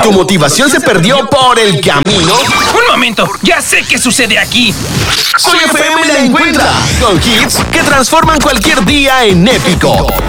tu motivación se perdió por el camino, Un momento, ya sé qué sucede aquí. Soy FM la encuentra con hits que transforman cualquier día en épico.